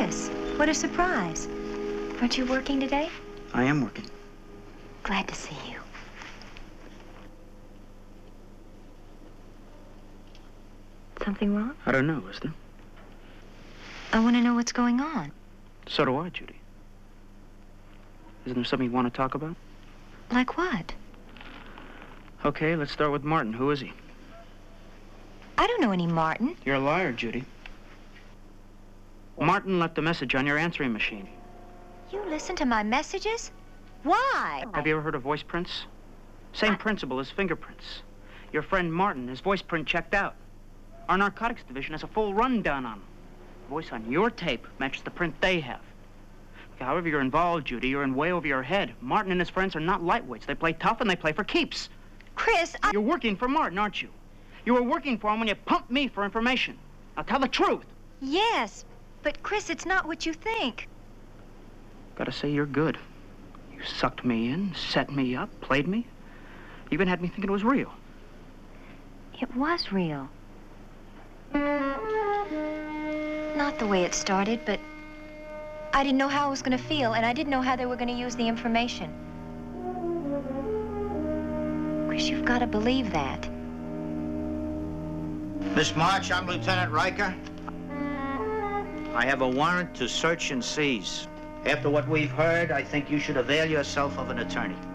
Chris, what a surprise. Aren't you working today? I am working. Glad to see you. Something wrong? I don't know, is there? I want to know what's going on. So do I, Judy. Isn't there something you want to talk about? Like what? Okay, let's start with Martin. Who is he? I don't know any Martin. You're a liar, Judy. Martin left a message on your answering machine. You listen to my messages? Why? Have you ever heard of voice prints? Same principle as fingerprints. Your friend Martin, his voice print checked out. Our narcotics division has a full rundown on him. The voice on your tape matches the print they have. However you're involved, Judy, you're in way over your head. Martin and his friends are not lightweights. They play tough and they play for keeps. Chris, You're working for Martin, aren't you? You were working for him when you pumped me for information. Now tell the truth. Yes, but Chris, it's not what you think. Gotta say, you're good. You sucked me in, set me up, played me. Even had me thinking it was real. It was real. Not the way it started, but I didn't know how I was going to feel, and I didn't know how they were going to use the information. Chris, you've got to believe that. Miss March, I'm Lieutenant Riker. I have a warrant to search and seize. After what we've heard, I think you should avail yourself of an attorney.